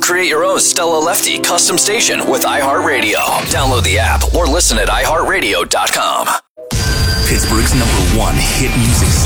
Create your own Stella Lefty custom station with iHeartRadio. Download the app or listen at iHeartRadio.com. Pittsburgh's #1 hit music